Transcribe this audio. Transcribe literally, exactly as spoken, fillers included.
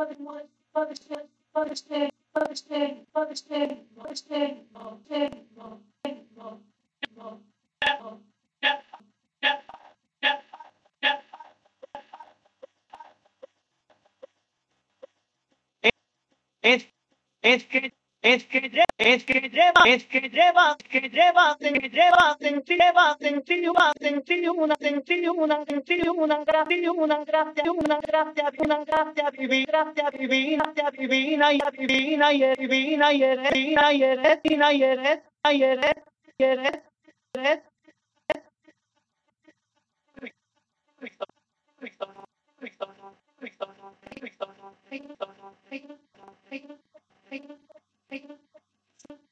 Es, es que es que lle- es que lleva, es que lleva, que lleva, que lleva, lleva, sencillo, va, sencillo, una sencillo, una sencillo, una gracia, una gracia, una gracia, una gracia divina, gracia divina, gracia divina y divina y divina y eres, divina y eres, divina y eres, y eres, y eres, eres, Cristo, Cristo, Cristo, Cristo, Cristo, Cristo, Cristo,